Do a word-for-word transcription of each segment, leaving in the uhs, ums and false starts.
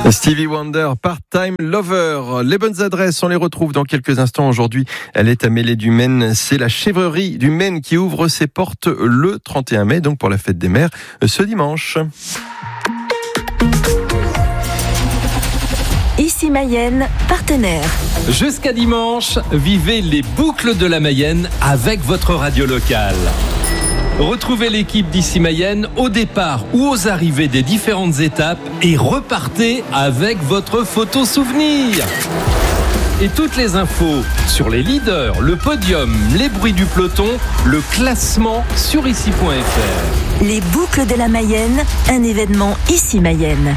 Stevie Wonder, Part-Time Lover. Les bonnes adresses, on les retrouve dans quelques instants. Aujourd'hui, elle est à Mêlée du Maine. C'est la chèvrerie du Maine qui ouvre ses portes le trente et un mai, donc pour la fête des mères, ce dimanche. Ici Mayenne, partenaire. Jusqu'à dimanche, vivez les boucles de la Mayenne avec votre radio locale. Retrouvez l'équipe d'Ici Mayenne au départ ou aux arrivées des différentes étapes et repartez avec votre photo souvenir. Et toutes les infos sur les leaders, le podium, les bruits du peloton, le classement sur ici point f r. Les boucles de la Mayenne, un événement Ici Mayenne.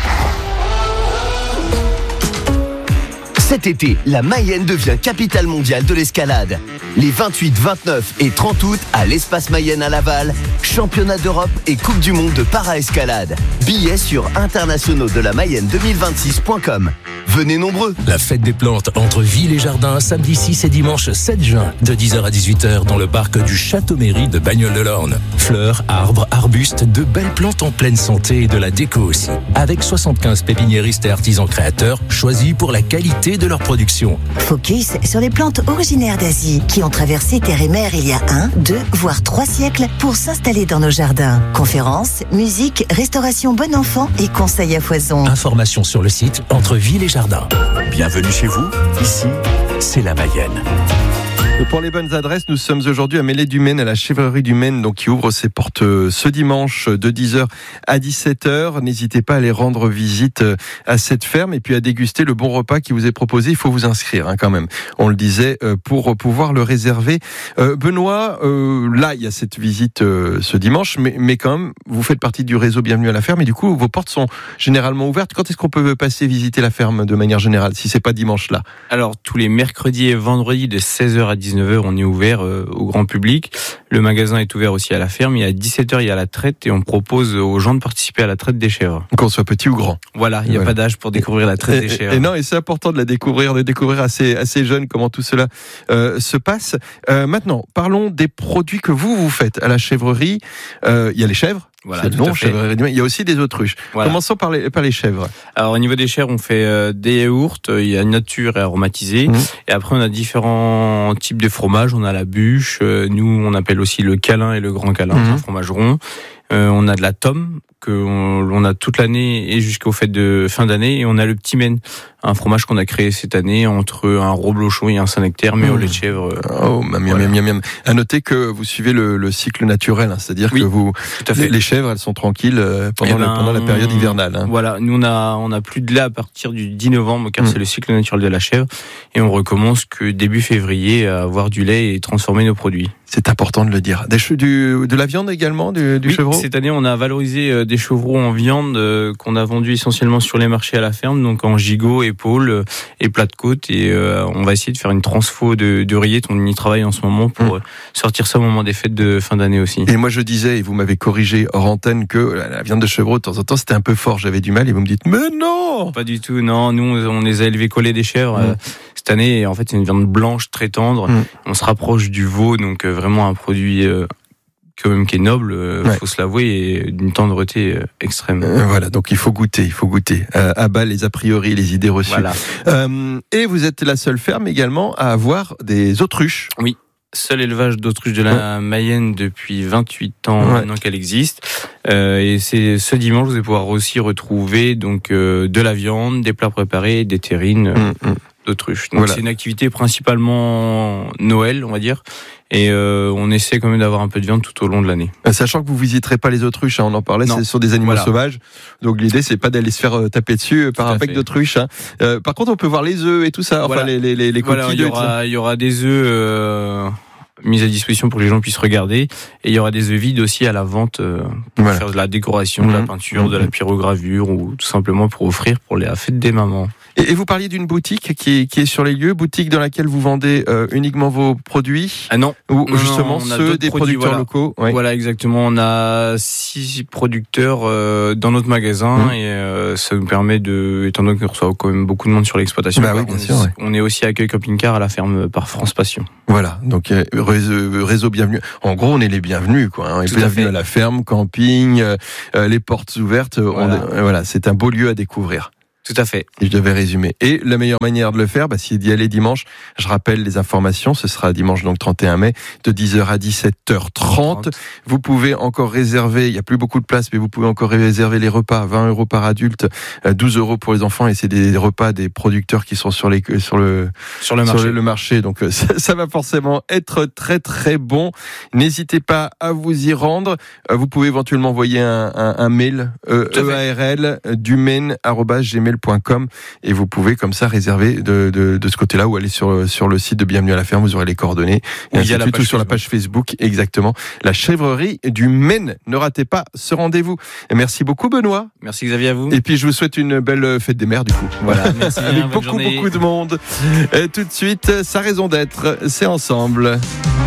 Cet été, la Mayenne devient capitale mondiale de l'escalade. Les vingt-huit, vingt-neuf et trente août à l'Espace Mayenne à Laval, championnat d'Europe et Coupe du Monde de para-escalade. Billets sur internationaux de la Mayenne deux mille vingt-six point com. Venez nombreux. La fête des plantes entre Ville et Jardin, samedi six et dimanche sept juin, de dix heures à dix-huit heures dans le parc du Château-Mairie de Bagnoles-de-l'Orne. Fleurs, arbres, arbustes, de belles plantes en pleine santé et de la déco aussi. Avec soixante-quinze pépiniéristes et artisans créateurs choisis pour la qualité de leur production. Focus sur les plantes originaires d'Asie qui ont traversé terre et mer il y a un, deux, voire trois siècles pour s'installer dans nos jardins. Conférences, musique, restauration bon enfant et conseils à foison. Informations sur le site entre Ville et Jardin. Bienvenue chez vous, ici, c'est la Mayenne. Pour les bonnes adresses, nous sommes aujourd'hui à Mêlée du Maine, à la chèvrerie du Maine, donc qui ouvre ses portes ce dimanche de dix heures à dix-sept heures. N'hésitez pas à aller rendre visite à cette ferme et puis à déguster le bon repas qui vous est proposé. Il faut vous inscrire hein, quand même, on le disait, pour pouvoir le réserver. Euh, Benoît, euh, là, il y a cette visite euh, ce dimanche, mais, mais quand même, vous faites partie du réseau Bienvenue à la ferme et du coup, vos portes sont généralement ouvertes. Quand est-ce qu'on peut passer visiter la ferme de manière générale, si c'est pas dimanche là? Alors, tous les mercredis et vendredis de seize heures à dix-neuf heures, on est ouvert euh, au grand public. Le magasin est ouvert aussi à la ferme. Il y a dix-sept heures, il y a la traite et on propose aux gens de participer à la traite des chèvres. Qu'on soit petit ou grand. Voilà, il n'y a voilà. pas d'âge pour découvrir la traite et, des chèvres. Et non, et c'est important de la découvrir, de découvrir assez, assez jeune comment tout cela euh, se passe. Euh, maintenant, parlons des produits que vous, vous faites à la chèvrerie. Euh, il y a les chèvres. Voilà, c'est bon, chèvrerie. Il y a aussi des autruches. Voilà. Commençons par les, par les chèvres. Alors, au niveau des chèvres, on fait euh, des yaourts. Il y a nature et aromatisé. Mmh. Et après, on a différents types de fromages. On a la bûche. Euh, nous, on appelle aussi le câlin et le grand câlin. Mmh. C'est un fromage rond. Euh, on a de la tome que on, on a toute l'année et jusqu'aux fêtes de fin d'année, et on a le petit Maine, un fromage qu'on a créé cette année entre un Roblochon et un Saint-Nectaire, mais mmh. au lait de chèvre. Oh, miam, voilà. miam, miam, miam. À noter que vous suivez le, le cycle naturel, hein, c'est-à-dire oui, que vous, tout à fait. Les, les chèvres, elles sont tranquilles pendant, ben, le, pendant la période hivernale. Hein. Voilà, nous on a on a plus de lait à partir du dix novembre, car mmh. c'est le cycle naturel de la chèvre, et on recommence que début février à avoir du lait et transformer nos produits. C'est important de le dire. Des che- du, de la viande également, du, du oui, chevreau. Cette année, on a valorisé des chevreaux en viande euh, qu'on a vendus essentiellement sur les marchés à la ferme, donc en gigot, épaule et plat de côte. Et euh, on va essayer de faire une transfo de, de rillettes. On y travaille en ce moment pour mmh. sortir ça au moment des fêtes de fin d'année aussi. Et moi, je disais, et vous m'avez corrigé hors antenne, que la viande de chevreau, de temps en temps, c'était un peu fort. J'avais du mal et vous me dites, mais non! Pas du tout, non. Nous, on les a élevés collés des chèvres. Mmh. Euh, cette année, en fait, c'est une viande blanche très tendre. Mmh. On se rapproche du veau, donc euh, vraiment un produit euh, quand même qui est noble, euh, ouais. faut se l'avouer, et d'une tendreté euh, extrême. Euh, voilà, donc il faut goûter, il faut goûter. Euh, à bas les a priori, les idées reçues. Voilà. Euh, et vous êtes la seule ferme également à avoir des autruches. Oui. Seul élevage d'autruches de la ouais. Mayenne depuis vingt-huit ans ouais. maintenant qu'elle existe. Euh, et c'est ce dimanche, vous allez pouvoir aussi retrouver donc euh, de la viande, des plats préparés, des terrines euh, mmh, mmh. d'autruches. Donc voilà. C'est une activité principalement Noël, on va dire. Et euh, on essaie quand même d'avoir un peu de viande tout au long de l'année. Sachant que vous visiterez pas les autruches, hein, on en parlait, non. c'est sur des animaux voilà. sauvages. Donc l'idée c'est pas d'aller se faire euh, taper dessus par tout un bec d'autruche. Hein. Euh, par contre, on peut voir les œufs et tout ça, enfin voilà. les les les, les voilà, coquilles il y aura il y aura des œufs euh, mis à disposition pour que les gens puissent regarder, et il y aura des œufs vides aussi à la vente euh, pour voilà. faire de la décoration, mmh. de la peinture, mmh. de la pyrogravure, ou tout simplement pour offrir pour la fête des mamans. Et vous parliez d'une boutique qui est, qui est sur les lieux, boutique dans laquelle vous vendez euh, uniquement vos produits. Ah non, ou non, justement non, ceux des produits, producteurs voilà. locaux. Oui. Voilà, exactement. On a six producteurs euh, dans notre magasin mmh. et euh, ça nous permet de, étant donné qu'on reçoit quand même beaucoup de monde sur l'exploitation, bah oui, bien on, sûr, est, ouais. on est aussi accueil camping-car à la ferme par France Passion. Voilà, donc euh, réseau, réseau bienvenue. En gros, on est les bienvenus, quoi. Hein. Bienvenue à, à la ferme, camping, euh, les portes ouvertes. Voilà, on, euh, voilà c'est un beau lieu à découvrir. Tout à fait. Et je devais résumer. Et la meilleure manière de le faire, bah, c'est d'y aller dimanche. Je rappelle les informations. Ce sera dimanche, donc trente et un mai, de dix heures à dix-sept heures trente. Vous pouvez encore réserver, il n'y a plus beaucoup de place, mais vous pouvez encore réserver les repas, vingt euros par adulte, douze euros pour les enfants, et c'est des repas des producteurs qui sont sur les, sur le, sur le marché. Sur le, le marché. Donc, ça, ça va forcément être très, très bon. N'hésitez pas à vous y rendre. Vous pouvez éventuellement envoyer un, un, un mail, euh, E A R L, dumaine arobase gmail point com, et vous pouvez comme ça réserver de, de, de ce côté-là, ou aller sur, sur le site de Bienvenue à la ferme, vous aurez les coordonnées. Et ainsi de suite, ou sur la page Facebook, exactement. La chèvrerie du Maine. Ne ratez pas ce rendez-vous. Et merci beaucoup, Benoît. Merci Xavier, à vous. Et puis je vous souhaite une belle fête des mères, du coup. Voilà, merci. Avec beaucoup, beaucoup de monde. Et tout de suite, sa raison d'être, c'est ensemble.